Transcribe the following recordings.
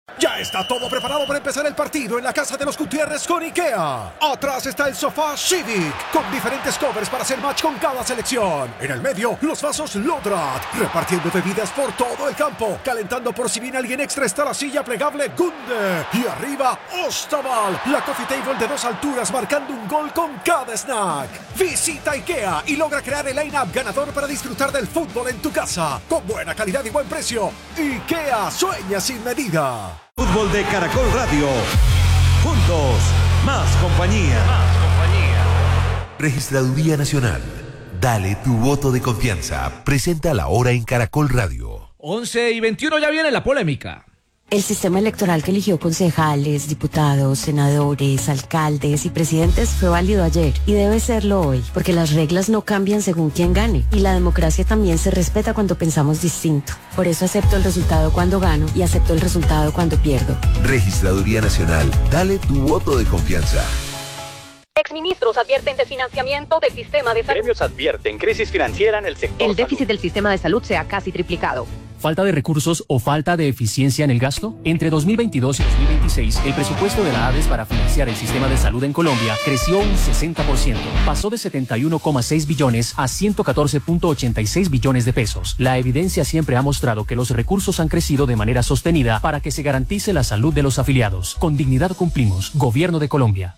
Ya está todo preparado para empezar el partido en la casa de los Gutiérrez con IKEA. Atrás está el sofá Civic, con diferentes covers para hacer match con cada selección. En el medio, los vasos Lodrat, repartiendo bebidas por todo el campo. Calentando por si viene alguien extra está la silla plegable Gunde. Y arriba, Ostaval, la coffee table de 2 alturas marcando un gol con cada snack. Visita IKEA y logra crear el line-up ganador para disfrutar del fútbol en tu casa. Con buena calidad y buen precio. IKEA sueña sin medida. Fútbol de Caracol Radio. Juntos, más compañía. Registraduría Nacional. Dale tu voto de confianza. Presenta la hora en Caracol Radio. 11:21, ya viene la polémica. El sistema electoral que eligió concejales, diputados, senadores, alcaldes y presidentes fue válido ayer y debe serlo hoy, porque las reglas no cambian según quien gane y la democracia también se respeta cuando pensamos distinto. Por eso acepto el resultado cuando gano y acepto el resultado cuando pierdo. Registraduría Nacional. Dale tu voto de confianza. Exministros advierten de financiamiento del sistema de salud. Gremios advierten crisis financiera en el sector. El déficit del sistema de salud se ha casi triplicado. ¿Falta de recursos o falta de eficiencia en el gasto? Entre 2022 y 2026, el presupuesto de la ADES para financiar el sistema de salud en Colombia creció un 60%. Pasó de 71,6 billones a 114,86 billones de pesos. La evidencia siempre ha mostrado que los recursos han crecido de manera sostenida para que se garantice la salud de los afiliados. Con dignidad cumplimos. Gobierno de Colombia.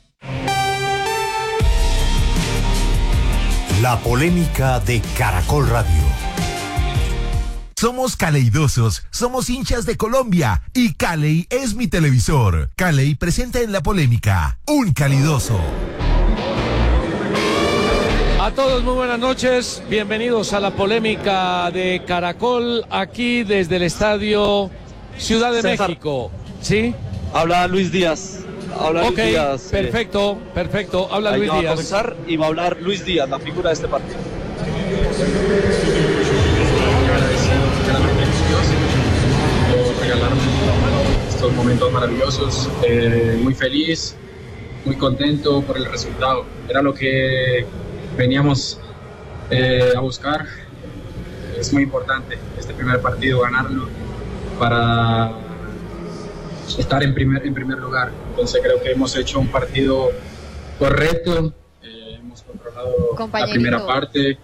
La polémica de Caracol Radio. Somos caleidosos, somos hinchas de Colombia y Caley es mi televisor. Caley presenta en la polémica un calidoso. A todos muy buenas noches, bienvenidos a la polémica de Caracol, aquí desde el Estadio Ciudad de César, México. ¿Sí? Habla Luis Díaz. Luis Díaz. Perfecto, habla Ahí Luis va Díaz. a comenzar y va a hablar Luis Díaz, la figura de este partido. Regalaron estos momentos maravillosos, muy feliz, muy contento por el resultado. Era lo que veníamos a buscar. Es muy importante este primer partido ganarlo para estar en primer lugar. Entonces creo que hemos hecho un partido correcto, hemos controlado la primera parte.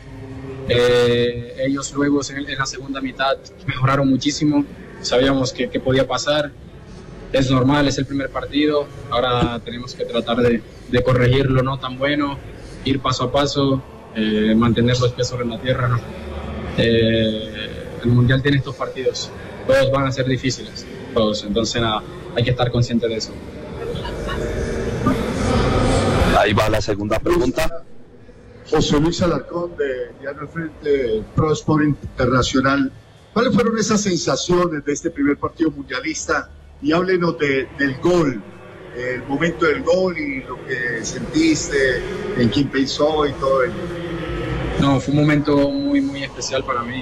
Ellos luego en la segunda mitad mejoraron muchísimo. Sabíamos que podía pasar, es normal, es el primer partido, ahora tenemos que tratar de corregir lo no tan bueno, ir paso a paso, mantener los pies sobre la tierra, ¿no? El Mundial tiene estos partidos, todos van a ser difíciles, todos, entonces nada, hay que estar consciente de eso. Ahí va la segunda pregunta. José Luis Alarcón de Diario El Frente, Pro Sport Internacional. ¿Cuáles fueron esas sensaciones de este primer partido mundialista? Y háblenos del gol, el momento del gol y lo que sentiste, en quién pensó y todo ello. No, fue un momento muy, muy especial para mí.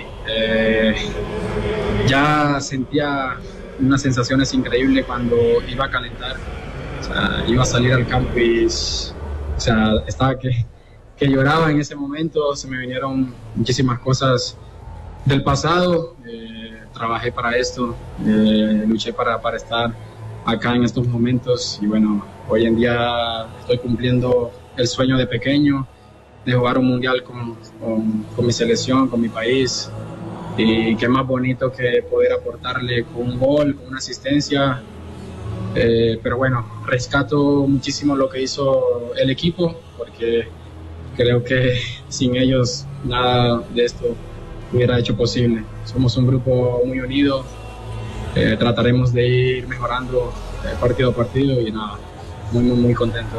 Ya sentía unas sensaciones increíbles cuando iba a calentar. O sea, iba a salir al campo y estaba que lloraba en ese momento. Se me vinieron muchísimas cosas del pasado. Trabajé para esto, luché para estar acá en estos momentos y bueno, hoy en día estoy cumpliendo el sueño de pequeño de jugar un mundial con mi selección, con mi país, y qué más bonito que poder aportarle con un gol, con una asistencia, pero bueno, rescato muchísimo lo que hizo el equipo porque creo que sin ellos nada de esto hubiera hecho posible. Somos un grupo muy unido, trataremos de ir mejorando partido a partido y nada, muy contento.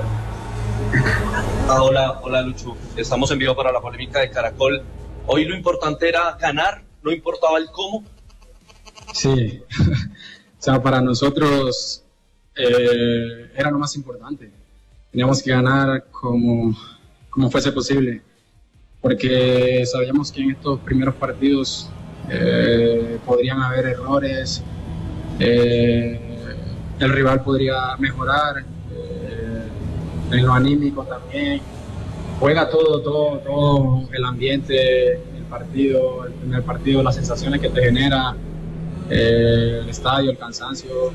Hola Lucho, estamos en vivo para la polémica de Caracol. Hoy lo importante era ganar, no importaba el cómo. Sí, o sea, para nosotros era lo más importante. Teníamos que ganar como fuese posible, porque sabíamos que en estos primeros partidos podrían haber errores, el rival podría mejorar, en lo anímico también. Juega todo el ambiente, el partido, el primer partido, las sensaciones que te genera, el estadio, el cansancio.